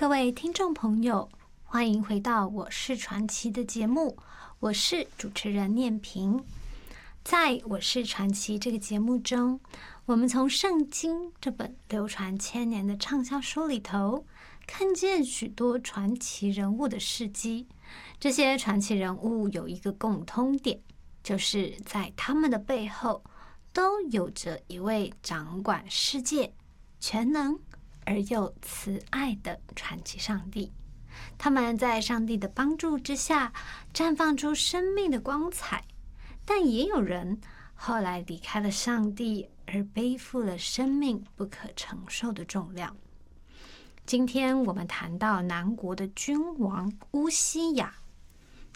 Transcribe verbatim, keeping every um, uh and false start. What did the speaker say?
各位听众朋友，欢迎回到我是传奇的节目，我是主持人念萍。在我是传奇这个节目中，我们从圣经这本流传千年的畅销书里头，看见许多传奇人物的事迹。这些传奇人物有一个共通点，就是在他们的背后都有着一位掌管世界、全能而又慈爱的传奇上帝。他们在上帝的帮助之下绽放出生命的光彩，但也有人后来离开了上帝，而背负了生命不可承受的重量。今天我们谈到南国的君王乌西雅，